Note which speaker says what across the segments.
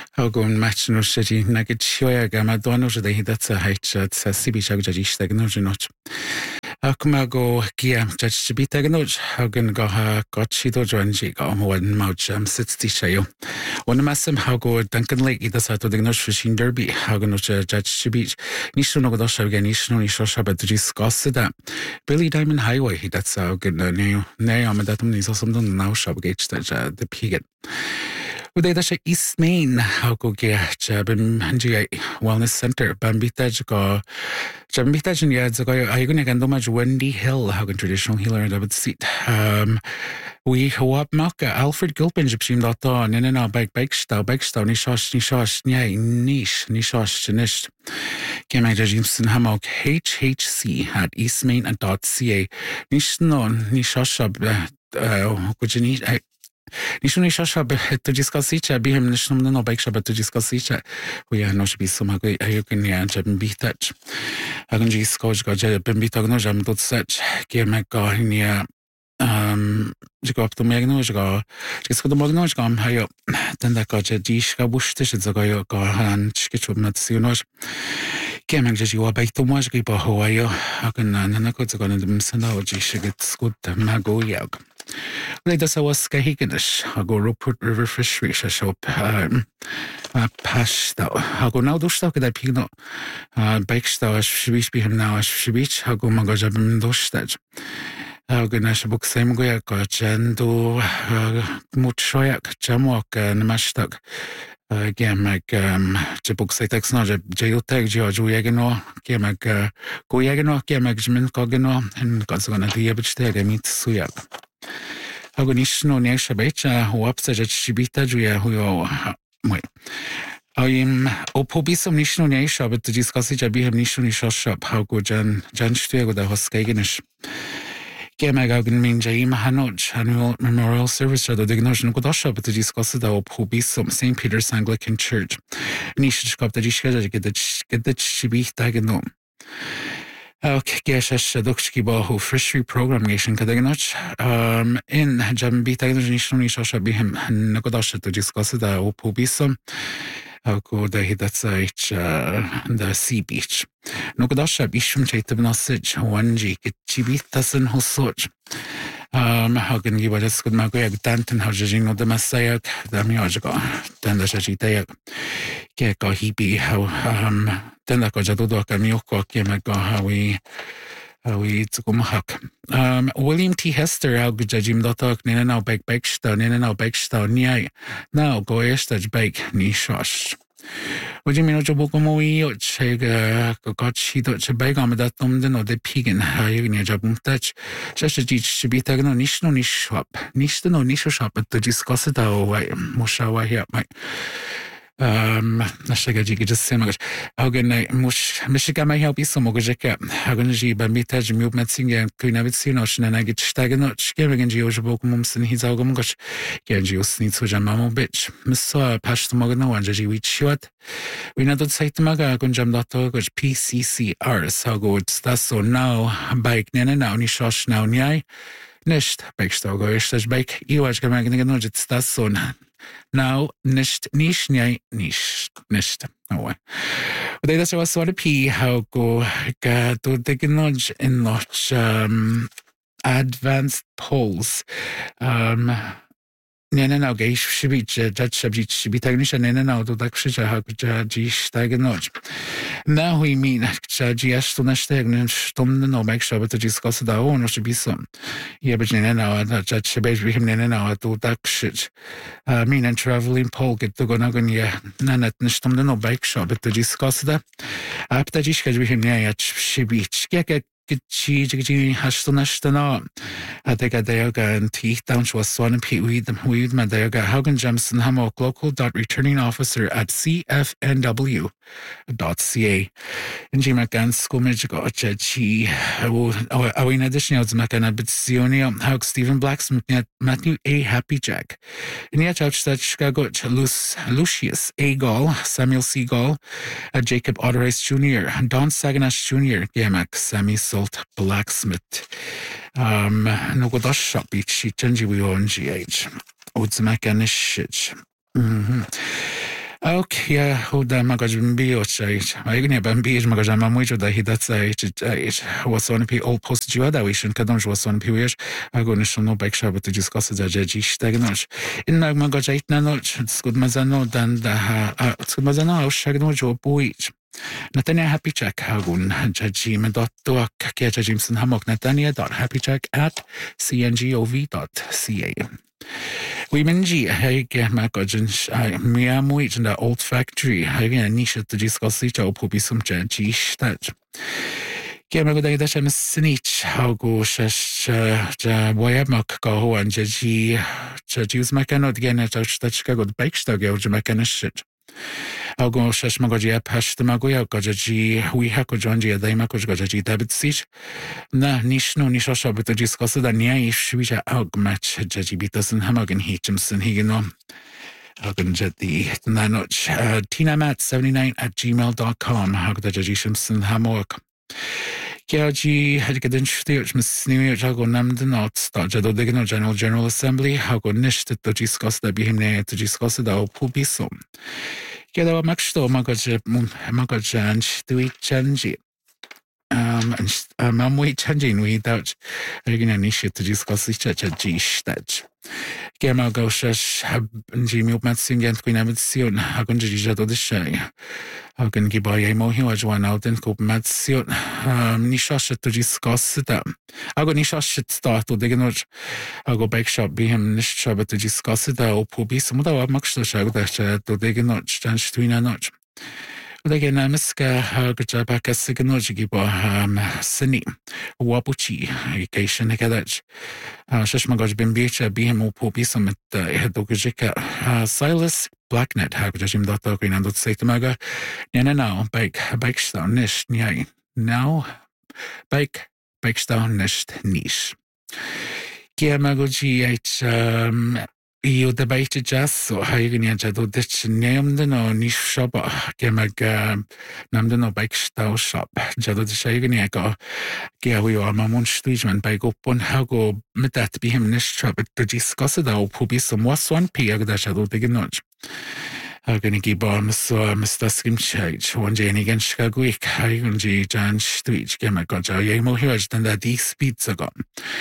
Speaker 1: Hagon matchno shedi nagit shoya gama dono jada hidatsa haichat sa sibi shag jadi shtagno jnoch. Akmago kia jachibita gnoch hagen gaha gotchido joanji ga one maucham sitsti shayo. One massam hago Duncan Lake idasato dignoch fishing derby hagen jachibich nisho no godosha nisho nisho shabat discussida. Billy Diamond Highway hidatsa hagen ne amadatum niso somdon now shabgate the piget. Udayda East Main hago ge jabim hanji wellness center bambitaj go jabimbitaj ya zago aygun gandoma Wendy Hill hago traditional healer and David seat. We hawab maka Alfred Gilpin jibshim data nena bike stau nishash nyai nish nish Kema Jimson Hamok HHC at eastmain.ca nishashab kujini Nishuni shashab to discussicha bihem nishnum no bike shab to discussicha we are not be some ayukin ya jabin bitach agunji skoj ga jabin bitag no jam dot such kema ga nia jigo up to magno ga jisko do magno ga hayo tenda ga jish ga bushtish zaga ga han chkichu matsionos kema jaji wa baito maj ga ba hawayo agun nana ko zaga ndum sana jish get skut mago yag Leidas I was Skahiganish, I go Rupert River Fishery shop, Pashta, I go now do stock at Pino, Bakestaw, as Shibich be him now as Shibich, I go Magajabim Dostaj. I go Nashabuk Samgoyak, Jando Muchoyak, Jamwak, and Mashtak. Again, like Jabuk Satex, no, Jayotag, George Yagano, Gamak, Goyagano, Gamak, Jimin Cogano, and Gosgana, the Yabich Tag, I meet Suyak. Agonishno Neshabecha, who upset at Shibita Juya, who wait. I am Opobisum Nishno Nesha, but to discuss it, I be him Nishno shop, how go Jan Stego, the Hoskaganish. Gamagagan mean Jaim Hanoch, annual memorial service at the Dignotion Godosha, but to discuss it, Opobisum, St. Peter's Anglican Church. Nishkop the Dishka get the Shibita Gano. Gesha Dukski Bahu Fishery Programmation Kadaganoch in Jambita Nishon be him Nagodasha to discuss the Opobisum. How go the Hidatsa the sea beach. Nogodasha Bishum Chaitabnosage, Wanji, Chibitasan Hosoch. How can you give us good Magog Danton, how Jajino the Masayak, the Miojago, Tanda Shajitayak, Geko Hibi, how Tanda Kojadudo Kamioko, Kemago, how we Tsugumhak. William T. Hester, how good Jajim Dotok, Nina now bake Bakestone, Nina now Bakestone, Nyai, now go Estage Bake, Nishosh. Would you mean Jobokomo, Chega, Gotchi, Dutch Bagam, that Tomden or the Pigan, how you in your job touch? Just a ditch should be taken on Nishno Nish shop, Nishno Nisho shop, but to discuss it away, Moshawa here, my. Nashagaji just say much. How can I mush Michigan help you some Mogajaka? How can you by me touch movement singing and Queen of Sinosh and I get stagnant, giving and Geoja mums and his algomogosh. Genjios needs to Jamamo bitch. Miss Pashto Mogano and Jaji which shot. We not say to Maga Gunjam.org PCCR. So good. That's so now bike Nana now Nishosh now Nyai. Nisht Bakestog or bike. You watch Gamag it's that's so now, nisht nisht. Oh, well. But that's what sort of P how go to the gnodge in notch advanced polls. Nena now gay should be judge subject should be technician and now to that shit how judge notch. Now we mean judge yes to nasteg and stum no make sure to discuss the own or should be some. Yeah, but now judge should be him now to that shit. Mean and traveling poll get to go yeah, none stum no bike shop to discuss that. After jish can be him yeah, she be get Chi has to Nashtana. I think a Dayaga and Teeth down to a swan and Pete Weed Madayaga Haugen Jamson Hammock local returning officer at CFNW.ca. And Jim McGann school magical Chi in addition to Macana Bitsionia Haug Stephen Blacksmith Matthew A. Happy Jack. And yet out that Chicago Lucius A. Gall, Samuel C. Gall, Jacob Otterice Jr., Don Saganash Jr., Gamak, Sammy Salt Blacksmith. No go dosh shop each change we on GH. What's mechanic shit. Okay, huda magaj bio chait. Aigni ban biej magaj mamujo da hidatsa ich was on pi old post juada we shun kadon was on pi wish agonish no bike shop to discuss da jeji stagnosh. In mag magaj ait na no skud mazano dan da skud mazano au shagno jo buich. Natania happy check hagun jeji medotto kakia jimson hamok natania.happycheck at cngov.ca. We menji hege magojin miamuich in the old factory hege nisha to discuss it au pubisum jeji stat. Gemagoda da shem snitch hago shash ja boyamak go and jeji use mechanot again at Chicago bike stag or mechanic. Algo shash magoji apash the magoya gojaji we hako jonji a daimakosh gojaji David Sich. Na nishno nishosha but the discuss the nia ishwija aug match jaji bitasen hamagan hitchimson higino. Algon jet the nanoch tinamat79@gmail.com hagda jaji shimson hamok. Gaji had get introduced Miss New Jago Namden not start Jado Digno General Assembly, Hago Nish to discuss the behim to discuss the Pubiso. Gado Maxto Magajan Stui Changi. And Mamwe changing without again an issue to discuss each other G stage. Gama Goshash Jimmy Matsin and Queen Amitsion, Hagunji Jado the Shay. Hagen Giboy Mohi was one out and Coop Matsion Nishash to discuss them. I go Nishash start to dig in. I go back shop be him Nishabat to discuss it. I'll be some other much to show that to dig in notch, dance to in a notch. Again, Miska Hagajabaka Siganojigibo Sini Wabuchi, Cation Gadach, Shashmagoj Bimbicha, Bihimo Pobisum at Hedogajika, Silas Blacknet, Hagajim Dr. Green and Satamaga, Nana now, bike stone nish, nyai, now, bike stone nish niche. Giamagoji You debate just so Hagen Jado ditch named no niche shop, Gemag Namdeno bike style shop, Jado the Shageniago, Gawi or Mamon Stujman by Gopon Hago, met that be him niche shop to discuss it out, who be some was one pig that Jado the Gnodge. Hageniki bomb so Mr. Skim Chage, one Jane against Chicago, Hagen G. Jan Stwich, Gemagoja, Yamo Hirage than that these speeds ago.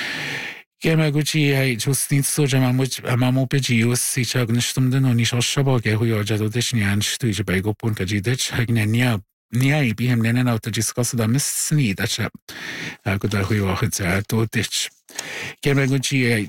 Speaker 1: Gemaguchi Justin Sojama Mamopeji USC Chagnistum no Nisho Shaboge, who are Jadodishnian Stuj by Gopunkaji Ditch, Hagnania. Niai be him then out to discuss the Miss Snee that chap. Godahu or to ditch. Gemaguchi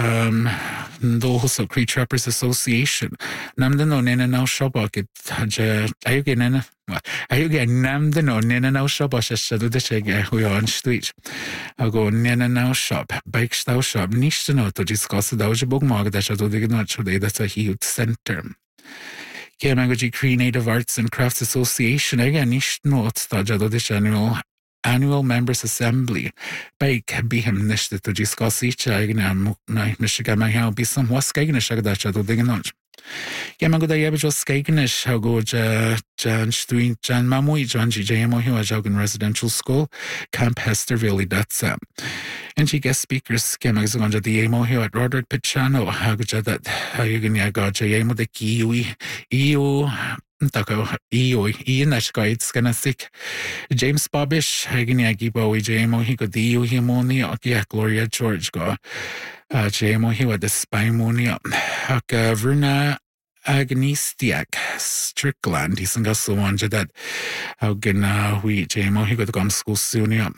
Speaker 1: Dohoso Cree Trappers Association. Namdeno Nena now Shabok it Ayugan Namdeno Nena now Shabosh Shadu the Shag who are on street. I go Nena now shop, bike style shop, niche to know to discuss the Dojabog Mog that Shadu the Gnotch today that's a huge center. Gemaguchi Cree Native Arts and Crafts Association again niche notes the Jado the Annual Members Assembly. Bake be him nishted to discuss each agna Michigan how be some was skagnish agdacha to dignoj. Yamagoda Yabajo skagnish how go Jan Stuin Jan Mamui Janji Jamo Hiwajogan Residential School, Camp Hesterville, that's and she guest speakers Gamagzonja the Amo here at Roderick Pichano, Hagaja that Hayuganaga Jamo the Kiwi EU. Tako Ian Ashkoit's gonna sick James Bobbish, Haginagi Bowie, Jamo, he got the Himoni, Okia, Gloria George go, Jamo, he was the Spimonia, Haka Verna Agnistiak, Strickland, he's got so one that Hagana, we Jamo, he got to come school soon.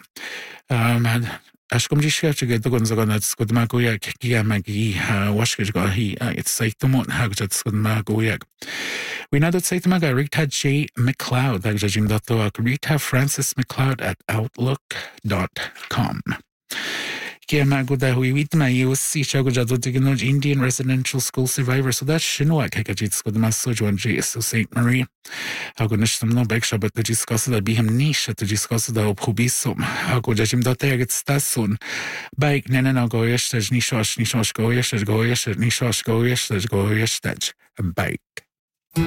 Speaker 1: Ashkom Jishka to get the Gonzagon at Skudmagoyak, Giamagi, Washkaj, it's Saitomon, Hagjat Skudmagoyak. We know that Saitamaga Rita J. McLeod, Rita Francis McLeod at outlook.com. Kiamaguda Huitma USC Chagojado Dignoj Indian Residential School Survivor, so that's Shinwak Hekajits Kodamaso Joanji, so Saint Marie. Hagonisham no Beksha, but to discuss that be him niche to discuss the Pubisum. Hagojajim Doteg at Stasun. Bike Nana Goyesh, Nishosh, Nishosh Goyesh, Nishosh Goyesh, Goyesh, Bike.